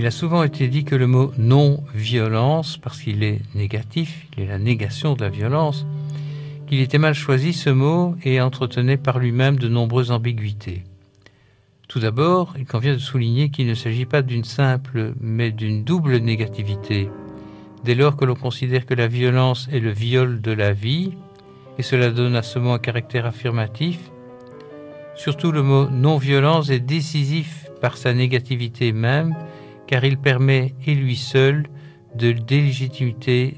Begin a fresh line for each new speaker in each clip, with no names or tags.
Il a souvent été dit que le mot non-violence, parce qu'il est négatif, il est la négation de la violence, qu'il était mal choisi ce mot et entretenait par lui-même de nombreuses ambiguïtés. Tout d'abord, il convient de souligner qu'il ne s'agit pas d'une simple, mais d'une double négativité. Dès lors que l'on considère que la violence est le viol de la vie, et cela donne à ce mot un caractère affirmatif, surtout le mot non-violence est décisif par sa négativité même, car il permet, et lui seul, de délégitimer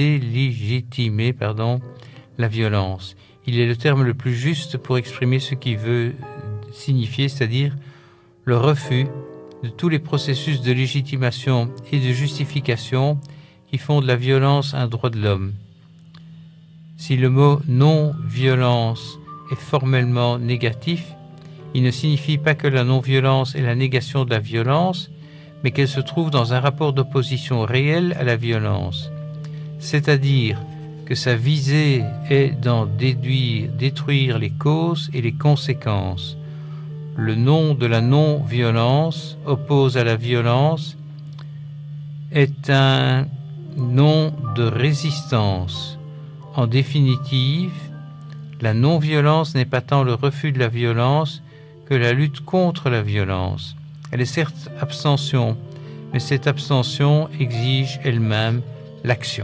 la violence. Il est le terme le plus juste pour exprimer ce qu'il veut signifier, c'est-à-dire le refus de tous les processus de légitimation et de justification qui font de la violence un droit de l'homme. Si le mot non-violence est formellement négatif, il ne signifie pas que la non-violence est la négation de la violence, mais qu'elle se trouve dans un rapport d'opposition réel à la violence. C'est-à-dire que sa visée est d'en détruire les causes et les conséquences. Le nom de la non-violence oppose à la violence est un nom de résistance. En définitive, la non-violence n'est pas tant le refus de la violence que la lutte contre la violence. Elle est certes abstention, mais cette abstention exige elle-même l'action.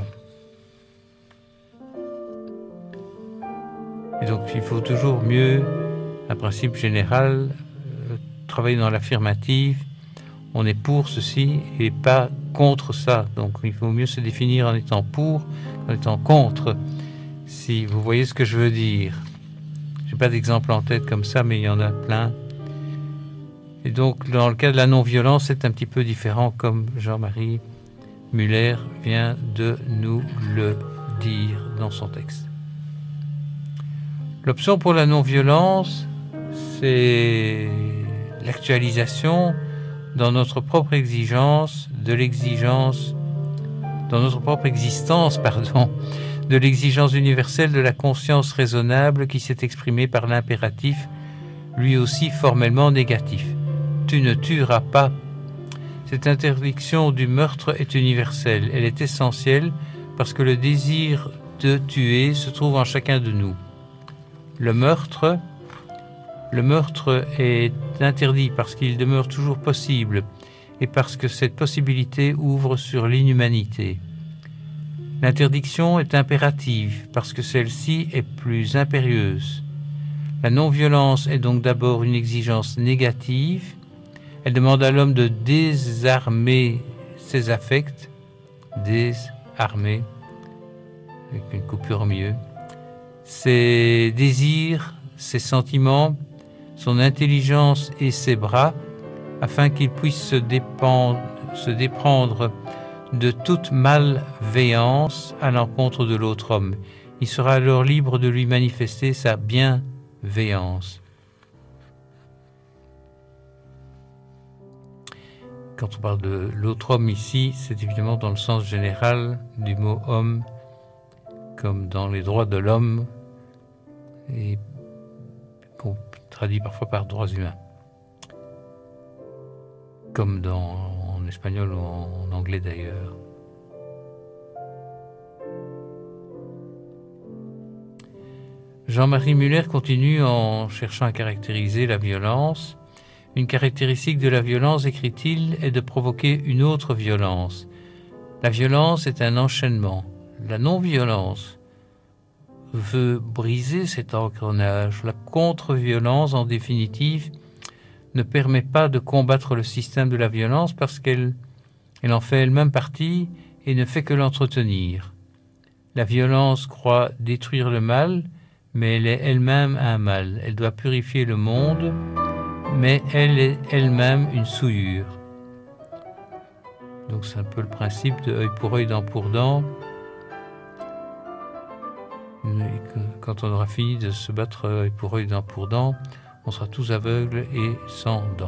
Et donc il faut toujours mieux, un principe général, travailler dans l'affirmative. On est pour ceci et pas contre ça. Donc il faut mieux se définir en étant pour qu'en étant contre, si vous voyez ce que je veux dire. Je n'ai pas d'exemple en tête comme ça, mais il y en a plein. Et donc dans le cas de la non-violence, c'est un petit peu différent, comme Jean-Marie Muller vient de nous le dire dans son texte. L'option pour la non-violence, c'est l'actualisation dans notre propre existence, de l'exigence universelle de la conscience raisonnable qui s'est exprimée par l'impératif, lui aussi formellement négatif. Tu ne tueras pas. Cette interdiction du meurtre est universelle. Elle est essentielle parce que le désir de tuer se trouve en chacun de nous. Le meurtre est interdit parce qu'il demeure toujours possible et parce que cette possibilité ouvre sur l'inhumanité. L'interdiction est impérative parce que celle-ci est plus impérieuse. La non-violence est donc d'abord une exigence négative. Elle demande à l'homme de désarmer ses affects, désarmer, avec une coupure au milieu, ses désirs, ses sentiments, son intelligence et ses bras, afin qu'il puisse se déprendre de toute malveillance à l'encontre de l'autre homme. Il sera alors libre de lui manifester sa bienveillance. Quand on parle de l'autre homme ici, c'est évidemment dans le sens général du mot homme, comme dans les droits de l'homme, et qu'on traduit parfois par droits humains, comme en espagnol ou en anglais d'ailleurs. Jean-Marie Muller continue en cherchant à caractériser la violence. Une caractéristique de la violence, écrit-il, est de provoquer une autre violence. La violence est un enchaînement. La non-violence veut briser cet engrenage. La contre-violence, en définitive, ne permet pas de combattre le système de la violence parce qu'elle en fait elle-même partie et ne fait que l'entretenir. La violence croit détruire le mal, mais elle est elle-même un mal. Elle doit purifier le monde, mais elle est elle-même une souillure. Donc c'est un peu le principe de œil pour œil, dent pour dent. Quand on aura fini de se battre œil pour œil, dent pour dent, on sera tous aveugles et sans dents.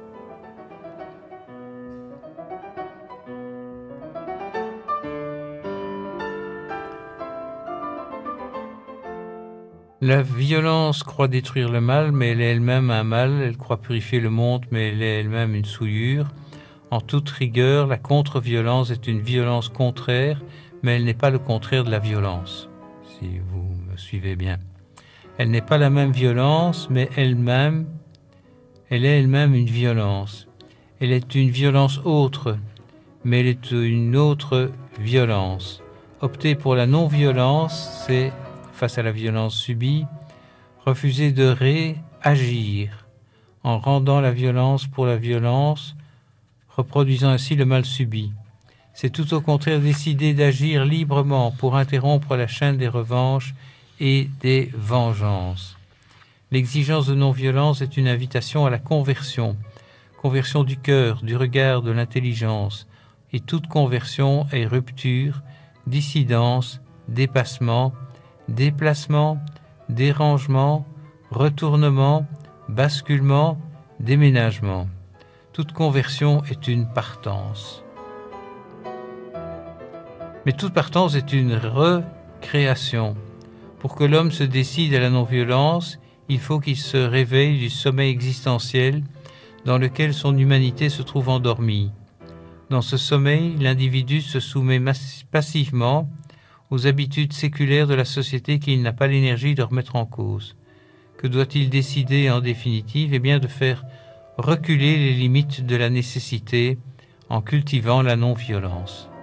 La violence croit détruire le mal, mais elle est elle-même un mal. Elle croit purifier le monde, mais elle est elle-même une souillure. En toute rigueur, la contre-violence est une violence contraire, mais elle n'est pas le contraire de la violence, si vous me suivez bien. Elle n'est pas la même violence, mais elle est elle-même une violence. Elle est une violence autre, mais elle est une autre violence. Opter pour la non-violence, c'est, face à la violence subie, refuser de réagir en rendant la violence pour la violence, reproduisant ainsi le mal subi. C'est tout au contraire décider d'agir librement pour interrompre la chaîne des revanches et des vengeances. L'exigence de non-violence est une invitation à la conversion, conversion du cœur, du regard, de l'intelligence, et toute conversion est rupture, dissidence, dépassement, déplacement, dérangement, retournement, basculement, déménagement. Toute conversion est une partance. Mais toute partance est une recréation. Pour que l'homme se décide à la non-violence, il faut qu'il se réveille du sommeil existentiel dans lequel son humanité se trouve endormie. Dans ce sommeil, l'individu se soumet passivement aux habitudes séculaires de la société qu'il n'a pas l'énergie de remettre en cause. Que doit-il décider en définitive ? Eh bien de faire reculer les limites de la nécessité en cultivant la non-violence.